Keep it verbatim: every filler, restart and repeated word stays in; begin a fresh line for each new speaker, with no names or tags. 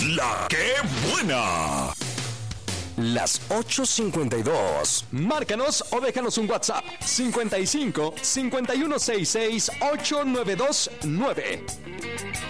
La que buena. Las ocho cincuenta y dos.
Márcanos o déjanos un WhatsApp. cincuenta y cinco, cincuenta y uno sesenta y seis, ochenta y nueve veintinueve.